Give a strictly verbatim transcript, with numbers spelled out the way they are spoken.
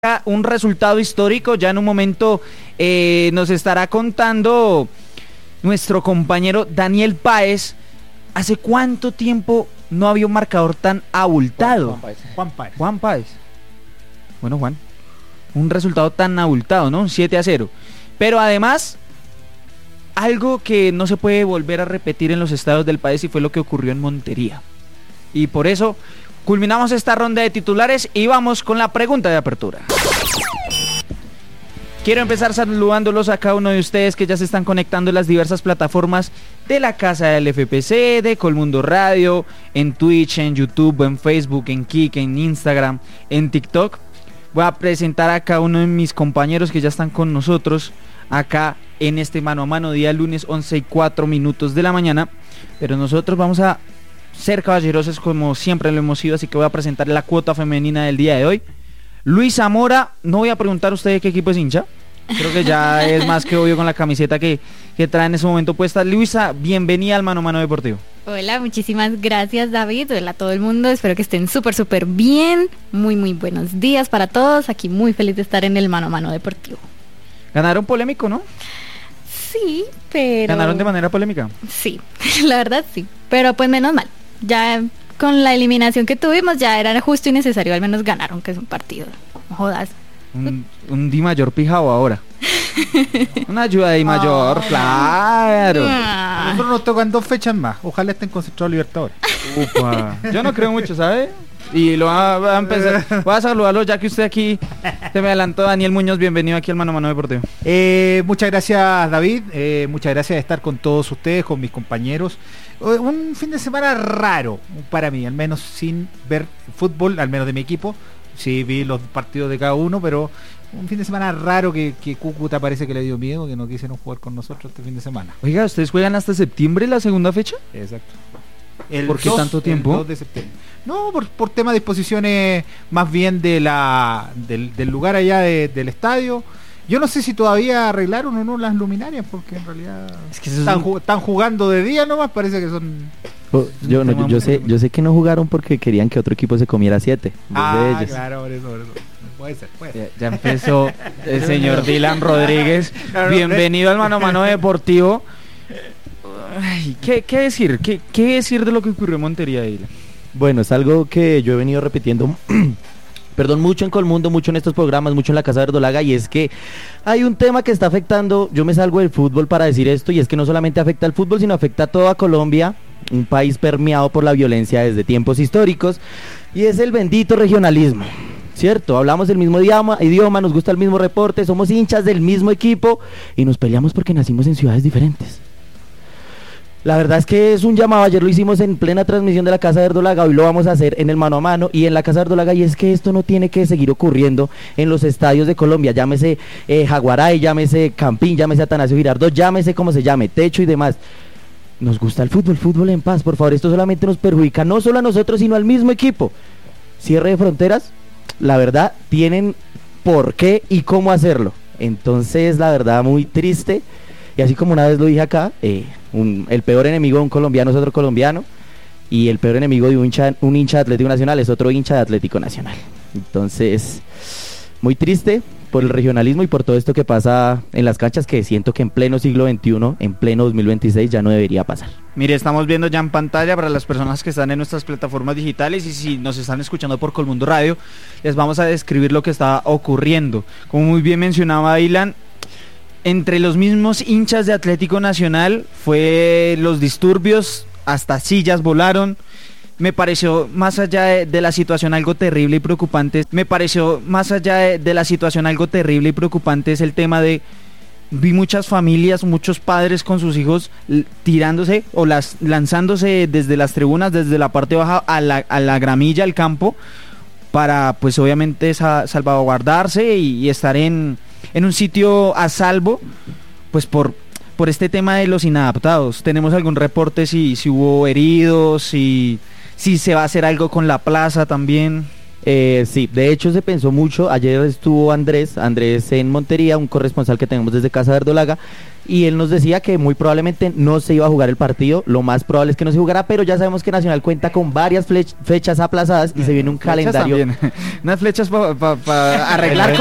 un resultado histórico. Ya en un momento eh, nos estará contando nuestro compañero Daniel Páez. ¿Hace cuánto tiempo no había un marcador tan abultado? Juan, Juan Páez. Juan Páez. Juan Páez. Bueno, Juan, un resultado tan abultado, ¿no? siete a cero. Pero además, algo que no se puede volver a repetir en los estadios del país, y fue lo que ocurrió en Montería. Y por eso culminamos esta ronda de titulares y vamos con la pregunta de apertura. Quiero empezar saludándolos a cada uno de ustedes que ya se están conectando en las diversas plataformas de la Casa del F P C, de Colmundo Radio, en Twitch, en YouTube, en Facebook, en Kik, en Instagram, en TikTok. Voy a presentar a cada uno de mis compañeros que ya están con nosotros acá en este mano a mano, día lunes, once y cuatro minutos de la mañana. Pero nosotros vamos a ser caballerosos como siempre lo hemos sido, así que voy a presentar la cuota femenina del día de hoy. Luis Zamora, no voy a preguntar a usted de qué equipo es hincha, creo que ya es más que obvio con la camiseta que, que trae en ese momento puesta. Luisa, bienvenida al Mano a Mano Deportivo. Hola, muchísimas gracias, David. Hola a todo el mundo, espero que estén súper súper bien. Muy muy buenos días para todos, aquí muy feliz de estar en el Mano a Mano Deportivo. Ganaron polémico, ¿no? Sí, pero... ¿Ganaron de manera polémica? Sí, la verdad sí, pero pues menos mal, ya con la eliminación que tuvimos ya era justo y necesario al menos ganar, aunque es un partido, no jodas. Un, un Di Mayor pijao ahora. Una ayuda de Di Mayor, oh, claro. A nosotros nos tocan dos fechas más, ojalá estén concentrados Libertadores. Upa. Yo no creo mucho, ¿sabe? Y lo va, va a empezar. Voy a saludarlo ya que usted aquí se me adelantó. Daniel Muñoz, bienvenido aquí al Mano a Mano Deportivo. Eh, muchas gracias, David. Eh, muchas gracias de estar con todos ustedes, con mis compañeros. Un fin de semana raro para mí, al menos sin ver fútbol, al menos de mi equipo. Sí, vi los partidos de cada uno, pero un fin de semana raro que, que Cúcuta parece que le dio miedo, que no quisieron jugar con nosotros este fin de semana. Oiga, ¿ustedes juegan hasta septiembre la segunda fecha? Exacto. El ¿Por qué dos, tanto tiempo? El dos de septiembre. No, por, por tema de disposiciones más bien de la del, del lugar allá de, del estadio. Yo no sé si todavía arreglaron o no las luminarias, porque en realidad es que están, un... están jugando de día nomás, parece que son... Oh, yo, no, yo, yo sé yo sé que no jugaron porque querían que otro equipo se comiera siete. Ah, de ellos. Claro, por eso, por eso. Puede ser, puede ser. Ya, ya empezó el señor Dylan Rodríguez. Bienvenido al Mano a Mano Deportivo. Ay, ¿qué, qué decir? ¿Qué, ¿Qué decir de lo que ocurrió en Montería, Dylan? Bueno, es algo que yo he venido repitiendo perdón, mucho en Colmundo, mucho en estos programas, mucho en la Casa de Verdolaga, y es que hay un tema que está afectando, yo me salgo del fútbol para decir esto, y es que no solamente afecta al fútbol, sino afecta a toda Colombia, un país permeado por la violencia desde tiempos históricos, y es el bendito regionalismo, ¿cierto? Hablamos el mismo idioma, idioma, nos gusta el mismo reporte, somos hinchas del mismo equipo, y nos peleamos porque nacimos en ciudades diferentes. La verdad es que es un llamado, ayer lo hicimos en plena transmisión de la Casa de Verdolaga, hoy lo vamos a hacer en el Mano a Mano y en la Casa de Verdolaga, y es que esto no tiene que seguir ocurriendo en los estadios de Colombia, llámese eh, Jaguaray, llámese Campín, llámese Atanasio Girardot, llámese como se llame, Techo y demás. Nos gusta el fútbol, fútbol en paz, por favor, esto solamente nos perjudica no solo a nosotros, sino al mismo equipo. Cierre de fronteras, la verdad, tienen por qué y cómo hacerlo, entonces la verdad muy triste. Y así como una vez lo dije acá, eh, un, el peor enemigo de un colombiano es otro colombiano, y el peor enemigo de un hincha, un hincha de Atlético Nacional es otro hincha de Atlético Nacional. Entonces, muy triste por el regionalismo y por todo esto que pasa en las canchas, que siento que en pleno siglo veintiuno, en pleno dos mil veintiséis ya no debería pasar. Mire, estamos viendo ya en pantalla para las personas que están en nuestras plataformas digitales, y si nos están escuchando por Colmundo Radio, les vamos a describir lo que está ocurriendo. Como muy bien mencionaba Dylan, entre los mismos hinchas de Atlético Nacional fue los disturbios, hasta sillas volaron. Me pareció, más allá de, de la situación algo terrible y preocupante, me pareció más allá de, de la situación algo terrible y preocupante es el tema de, vi muchas familias, muchos padres con sus hijos tirándose o las lanzándose desde las tribunas, desde la parte baja a la, a la gramilla, al campo, para pues obviamente sa- salvaguardarse y, y estar en... en un sitio a salvo, pues por, por este tema de los inadaptados. ¿Tenemos algún reporte si, si hubo heridos, si, si se va a hacer algo con la plaza también? Eh, sí, de hecho se pensó mucho, ayer estuvo Andrés, Andrés en Montería, un corresponsal que tenemos desde Casa de Verdolaga, y él nos decía que muy probablemente no se iba a jugar el partido, lo más probable es que no se jugara, pero ya sabemos que Nacional cuenta con varias flech- fechas aplazadas y se viene un Flechas calendario. también. Unas flechas para pa, pa arreglar